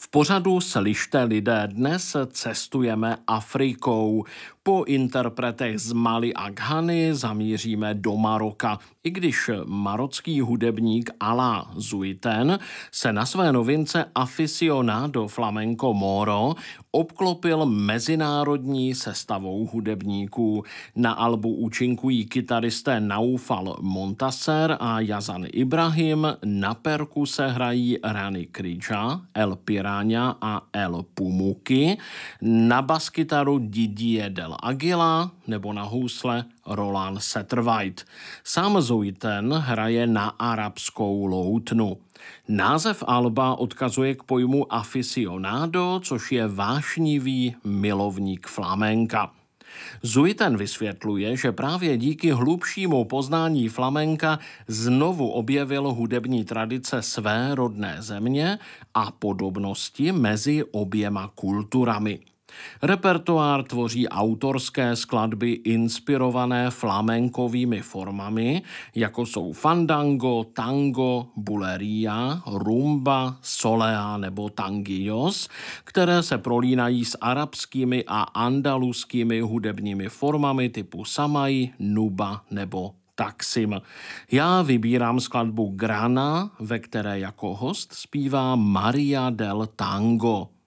V pořadu Slyšte lidé dnes cestujeme Afrikou. Po interpretech z Mali a Ghany zamíříme do Maroka, i když marocký hudebník Ala Zuiten se na své novince Aficionado Flamenco Moro obklopil mezinárodní sestavou hudebníků. Na albu účinkují kytaristé Naufal Montaser a Yazan Ibrahim, na perkuse hrají Rani Krija, El Piranha a El Pumuki, na baskytaru Didier Del Aguila nebo na housle Roland Satterwhite. Sám Zuiten hraje na arabskou loutnu. Název alba odkazuje k pojmu aficionado, což je vášnivý milovník flamenka. Zuiten vysvětluje, že právě díky hlubšímu poznání flamenka znovu objevil hudební tradice své rodné země a podobnosti mezi oběma kulturami. Repertoár tvoří autorské skladby inspirované flamenkovými formami, jako jsou fandango, tango, bulería, rumba, solea nebo tanguillos, které se prolínají s arabskými a andaluskými hudebními formami typu samaj, nuba nebo taksim. Já vybírám skladbu Grana, ve které jako host zpívá Maria del Tango.